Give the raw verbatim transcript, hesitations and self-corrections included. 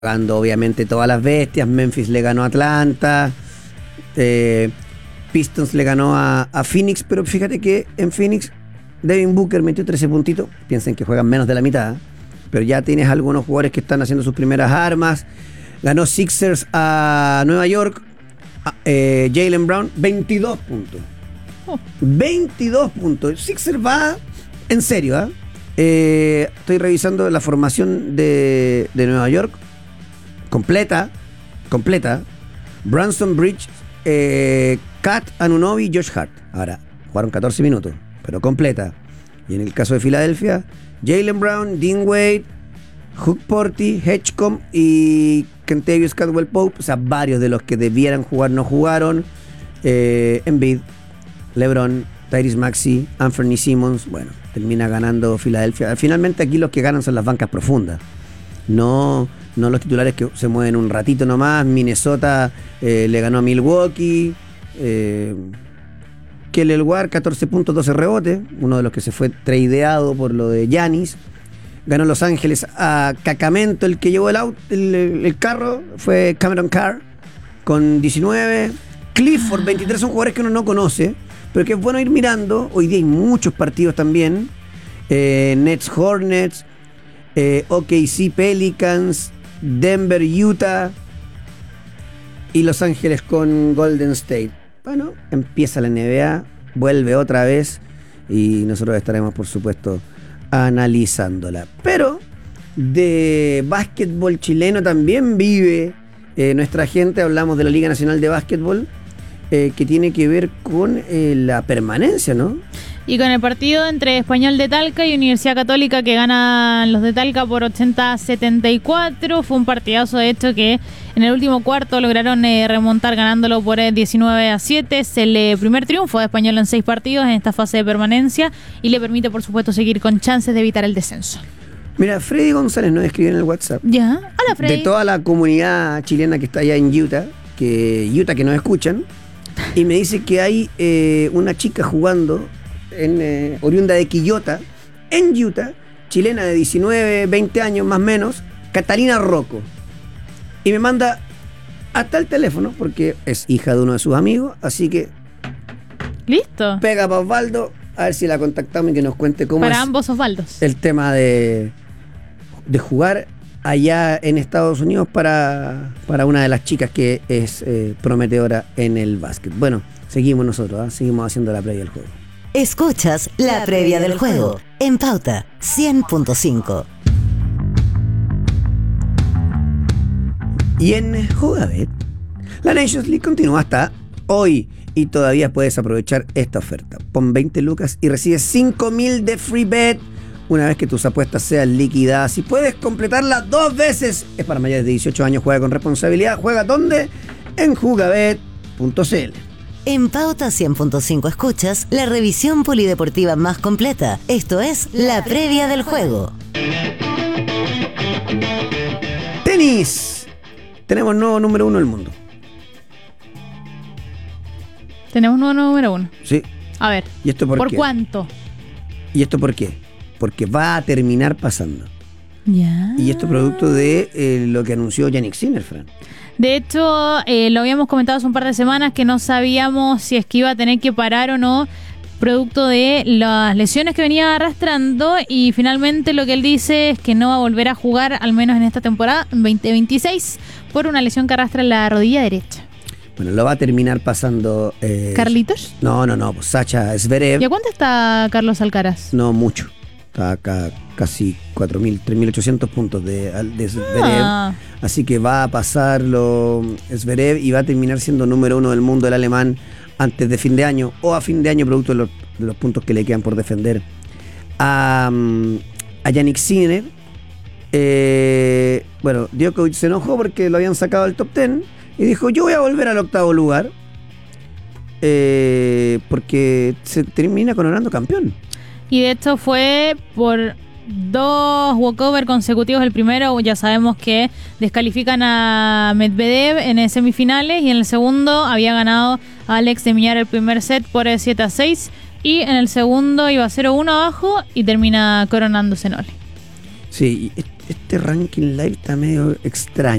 jugando obviamente todas las bestias. Memphis le ganó a Atlanta, eh, Pistons le ganó a, a Phoenix, pero fíjate que en Phoenix Devin Booker metió trece puntitos. Piensen que juegan menos de la mitad, pero ya tienes algunos jugadores que están haciendo sus primeras armas. Ganó Sixers a Nueva York, eh, Jaylen Brown, veintidós puntos. Oh. veintidós puntos. Sixers va en serio, ¿eh? Eh, estoy revisando la formación de, de Nueva York. Completa, completa. Branson Bridge, eh, Kat Anunoby, Josh Hart. Ahora, jugaron catorce minutos, pero completa. Y en el caso de Filadelfia, Jaylen Brown, Dean Wade, Hook Porty, Hedgecomb y Kentavious Caldwell Pope. O sea, varios de los que debieran jugar no jugaron. Eh, Embiid, LeBron, Tyrese Maxey, Anthony Simmons. Bueno, termina ganando Filadelfia. Finalmente aquí los que ganan son las bancas profundas. No, no los titulares que se mueven un ratito nomás. Minnesota eh, le ganó a Milwaukee. Eh, Kelly Ward, catorce puntos, doce rebotes. Uno de los que se fue tradeado por lo de Giannis. Ganó Los Ángeles a Cacamento. El que llevó el, auto, el, el carro fue Cameron Carr con diecinueve. Clifford, veintitrés. Son jugadores que uno no conoce, pero que es bueno ir mirando. Hoy día hay muchos partidos también. Eh, Nets Hornets, eh, O K C Pelicans, Denver Utah y Los Ángeles con Golden State. Bueno, empieza la N B A, vuelve otra vez y nosotros estaremos, por supuesto, analizándola. Pero de básquetbol chileno también vive eh, nuestra gente. Hablamos de la Liga Nacional de Básquetbol, eh, que tiene que ver con eh, la permanencia, ¿no? Y con el partido entre Español de Talca y Universidad Católica, que ganan los de Talca por ochenta a setenta y cuatro. Fue un partidazo, de hecho, que en el último cuarto lograron eh, remontar ganándolo por eh, diecinueve a siete. Es el eh, primer triunfo de Español en seis partidos en esta fase de permanencia y le permite, por supuesto, seguir con chances de evitar el descenso. Mira, Freddy González nos escribió en el WhatsApp. Ya, hola Freddy. De toda la comunidad chilena que está allá en Utah, que Utah que nos escuchan, y me dice que hay eh, una chica jugando en eh, oriunda de Quillota, en Utah, chilena de diecinueve, veinte años más o menos, Catalina Rocco. Y me manda hasta el teléfono, porque es hija de uno de sus amigos, así que listo. Pega para Osvaldo, a ver si la contactamos y que nos cuente cómo para es ambos Osvaldos el tema de, de jugar allá en Estados Unidos para, para una de las chicas que es eh, prometedora en el básquet. Bueno, seguimos nosotros, ¿eh? Seguimos haciendo la previa del juego. Escuchas la previa del juego en Pauta cien punto cinco. Y en Jugabet, la Nations League continúa hasta hoy y todavía puedes aprovechar esta oferta. Pon veinte lucas y recibes cinco mil de free bet una vez que tus apuestas sean liquidadas. Si puedes completarla dos veces, es para mayores de dieciocho años. Juega con responsabilidad. ¿Juega dónde? En jugabet punto c l. En Pauta cien punto cinco escuchas la revisión polideportiva más completa. Esto es la previa del juego. Tenis. Tenemos nuevo número uno del mundo. Tenemos nuevo número uno. Sí. A ver. ¿Y esto por, ¿Por qué? cuánto? ¿Y esto por qué? Porque va a terminar pasando. Ya. Y esto producto de eh, lo que anunció Jannik Sinner, Fran. De hecho, eh, lo habíamos comentado hace un par de semanas que no sabíamos si es que iba a tener que parar o no, producto de las lesiones que venía arrastrando, y finalmente lo que él dice es que no va a volver a jugar, al menos en esta temporada veinte veintiséis, por una lesión que arrastra en la rodilla derecha. Bueno, lo va a terminar pasando... Eh, ¿Carlitos? No, no, no, pues Sacha Zverev. ¿Y a cuánto está Carlos Alcaraz? No, mucho. Está acá casi cuatro mil, tres mil ochocientos puntos de, de Zverev. Ah. Así que va a pasarlo Zverev y va a terminar siendo número uno del mundo el alemán antes de fin de año, o a fin de año, producto de los, de los puntos que le quedan por defender a, a Jannik Sinner. Eh, bueno, Djokovic se enojó porque lo habían sacado del top diez y dijo: yo voy a volver al octavo lugar, eh, porque se termina coronando campeón. Y de hecho fue por dos walkover consecutivos. El primero, ya sabemos que descalifican a Medvedev en semifinales, y en el segundo había ganado a Alex de Minaur el primer set por siete a seis, y en el segundo iba cero uno abajo y termina coronándose Nole. Sí, este ranking live está medio extraño.